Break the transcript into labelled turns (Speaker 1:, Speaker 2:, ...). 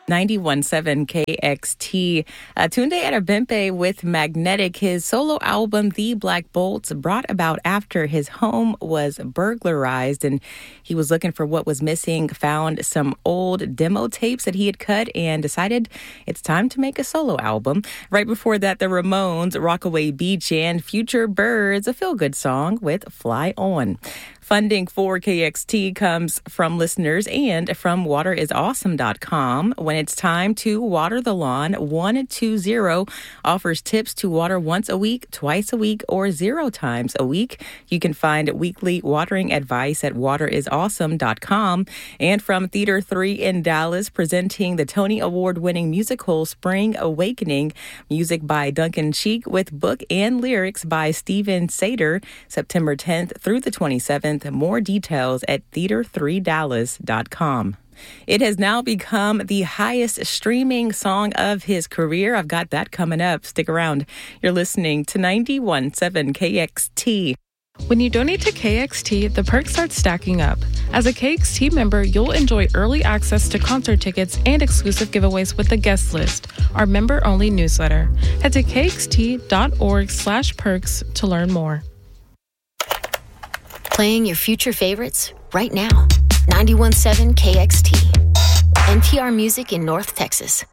Speaker 1: 91.7 KXT. Tunde Adebimpe with Magnetic. His solo album, The Black Bolts, brought about after his home was burglarized and he was looking for what was missing, found some old demo tapes that he had cut and decided it's time to make a solo album. Right before that, the Ramones, Rockaway Beach, and Future Birds, a feel-good song with Fly On. Funding for KXT comes from listeners and from waterisawesome.com. When it's time to water the lawn, 120 offers tips to water once a week, twice a week, or 0 times a week. You can find weekly watering advice at waterisawesome.com. And from Theater 3 in Dallas, presenting the Tony Award-winning musical Spring Awakening, music by Duncan Sheik with book and lyrics by Steven Sater, September 10th through the 27th. More details at theater3dallas.com. It has now become the highest streaming song of his career. I've got that coming up. Stick around. You're listening to 91.7 KXT.
Speaker 2: When you donate to KXT, the perks start stacking up. As a KXT member, you'll enjoy early access to concert tickets and exclusive giveaways with the guest list, our member-only newsletter. Head to kxt.org/perks to learn more.
Speaker 3: Playing your future favorites right now. 91.7 KXT. NPR Music in North Texas.